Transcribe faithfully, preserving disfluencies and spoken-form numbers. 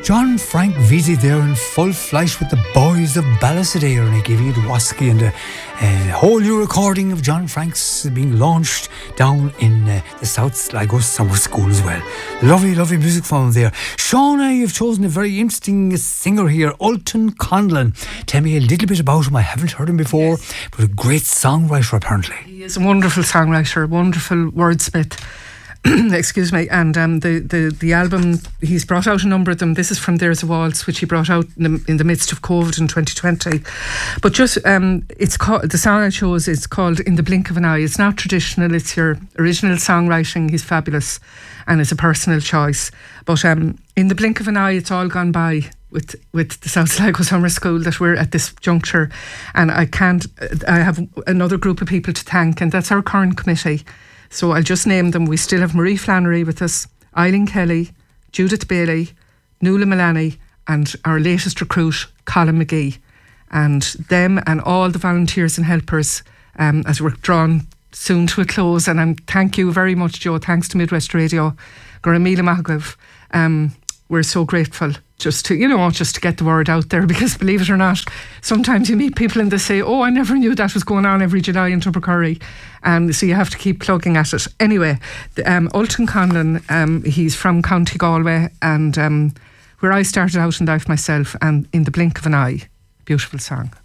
John Frank Veazey there in full flight with the boys of Ballysadare, and I gave you the Wasky and a, a whole new recording of John Frank's being launched down in uh, the South Sligo Summer School as well. Lovely, lovely music from there. Sean, I have chosen a very interesting singer here, Ultan Conlon. Tell me a little bit about him. I haven't heard him before, yes. But a great songwriter apparently. He is a wonderful songwriter, wonderful wordsmith. Excuse me. And um, the, the, the album, he's brought out a number of them. This is from There's a Waltz, which he brought out in the, in the midst of COVID in twenty twenty. But just, um, it's called, the song I chose is called In the Blink of an Eye. It's not traditional, it's your original songwriting. He's fabulous and it's a personal choice. But um, in the blink of an eye, it's all gone by with with the South Sligo Summer School that we're at this juncture. And I can't, I have another group of people to thank, and that's our current committee. So I'll just name them. We still have Marie Flannery with us, Eileen Kelly, Judith Bailey, Nuala Mullaney, and our latest recruit, Colin McGee. And them and all the volunteers and helpers um, as we're drawn soon to a close. And I'm, thank you very much, Joe. Thanks to Midwest Radio. Garamila Mahagav. Um, we're so grateful just to, you know, just to get the word out there, because believe it or not, sometimes you meet people and they say, oh, I never knew that was going on every July in Tubbercurry. And so you have to keep plugging at it. Anyway, the, um, Ultan Conlon, um, he's from County Galway, and um, where I started out in life myself, and In the Blink of an Eye. Beautiful song.